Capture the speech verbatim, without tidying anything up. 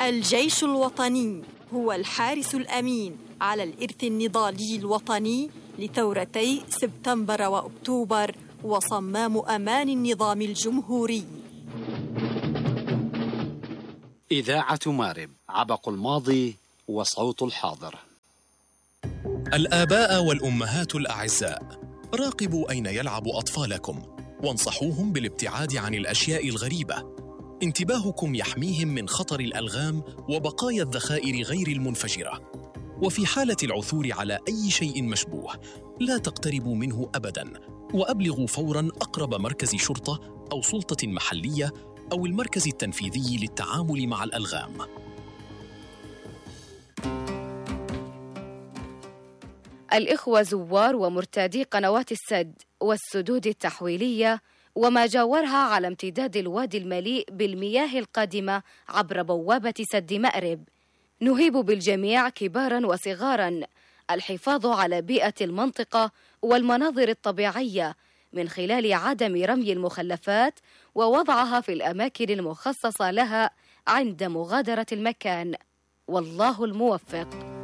الجيش الوطني هو الحارس الأمين على الإرث النضالي الوطني لثورتي سبتمبر وأكتوبر وصمام أمان النظام الجمهوري. إذاعة مارب، عبق الماضي وصوت الحاضر. الآباء والأمهات الأعزاء، راقبوا أين يلعب أطفالكم وانصحوهم بالابتعاد عن الأشياء الغريبة. انتباهكم يحميهم من خطر الألغام وبقايا الذخائر غير المنفجرة. وفي حالة العثور على أي شيء مشبوه لا تقتربوا منه أبداً، وأبلغوا فوراً أقرب مركز شرطة أو سلطة محلية أو المركز التنفيذي للتعامل مع الألغام. الإخوة زوار ومرتادي قنوات السد والسدود التحويلية وما جاورها على امتداد الوادي المليء بالمياه القادمة عبر بوابة سد مأرب، نهيب بالجميع كباراً وصغاراً الحفاظ على بيئة المنطقة والمناظر الطبيعية من خلال عدم رمي المخلفات ووضعها في الأماكن المخصصة لها عند مغادرة المكان. والله الموفق.